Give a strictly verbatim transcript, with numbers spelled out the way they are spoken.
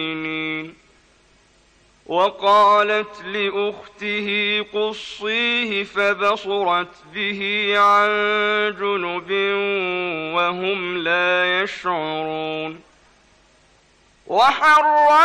وقالت لأخته قصيه فبصرت به عن جنب وهم لا يشعرون. وحرم